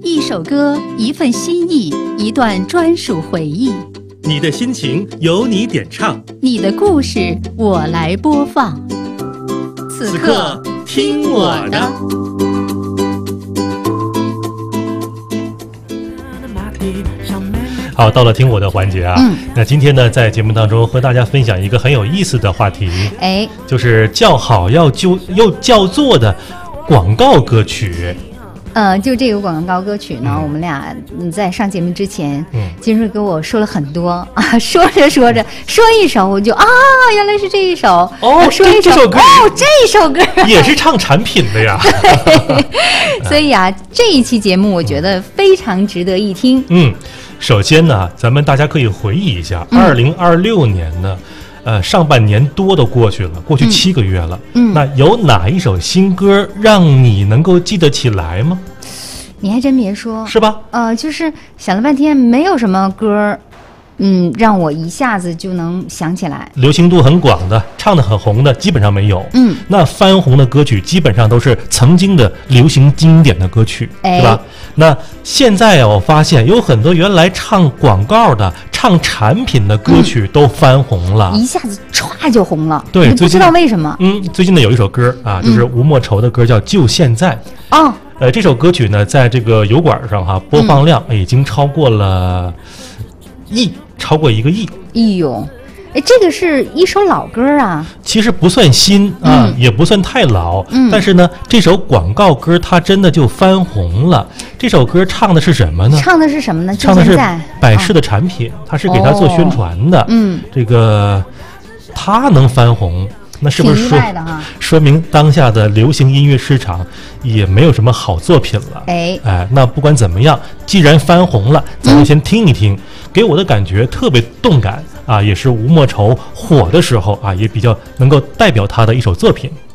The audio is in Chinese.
一首歌，一份心意，一段专属回忆。 你的心情由你点唱， 你的故事我来播放。此刻听我的。 好，到了听我的环节啊。那今天呢，在节目当中和大家分享一个很有意思的话题，就是叫好又叫座的广告歌曲。 就这个广告歌曲呢，我们俩在上节目之前，金叔跟我说了很多啊，说着说一首我就原来是这一首说一首这首歌这首歌也是唱产品的呀。 所以啊，这一期节目我觉得非常值得一听。 首先呢，咱们大家可以回忆一下，2026年呢。上半年多都过去了，过去7个月了。那有哪一首新歌让你能够记得起来吗？ 你还真别说， 是吧？ 就是想了半天，没有什么歌，让我一下子就能想起来。 流行度很广的，唱得很红的，基本上没有。那翻红的歌曲基本上都是曾经的流行经典的歌曲，对吧？那现在我发现有很多原来唱广告的、唱产品的歌曲都翻红了， 一下子歘就红了。 对， 不知道为什么。 最近呢有一首歌啊，就是吴莫愁的歌，叫《就现在》。这首歌曲呢，在这个油管上播放量已经超过了超过1个亿。 哎呦，这个是一首老歌啊。 其实不算新啊，也不算太老。但是呢，这首广告歌它真的就翻红了。这首歌唱的是什么呢？ 唱的是百事的产品，它是给它做宣传的。这个它能翻红，那是不是说明当下的流行音乐市场也没有什么好作品了？那不管怎么样，既然翻红了，咱们先听一听。给我的感觉特别动感啊，也是吴莫愁火的时候啊，也比较能够代表他的一首作品。